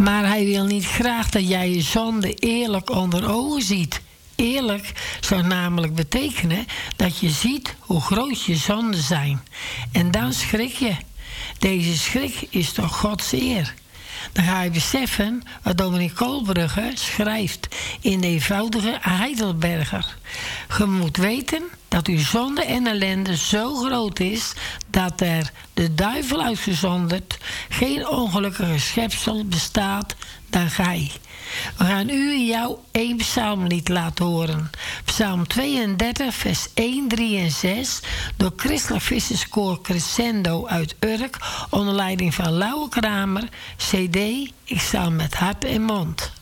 Maar hij wil niet graag dat jij je zonde eerlijk onder ogen ziet. Eerlijk zou namelijk betekenen dat je ziet hoe groot je zonden zijn. En dan schrik je. Deze schrik is toch Gods eer. Dan ga je beseffen wat dominee Koolbrugge schrijft in de eenvoudige Heidelberger. Je moet weten dat uw zonde en ellende zo groot is dat er, de duivel uitgezonderd, geen ongelukkige schepsel bestaat dan gij. We gaan u en jou één psalmlied laten horen. Psalm 32, vers 1, 3 en 6... door Christelijk Visserskoor Crescendo uit Urk... onder leiding van Lauwe Kramer, CD Ik sta met hart en mond.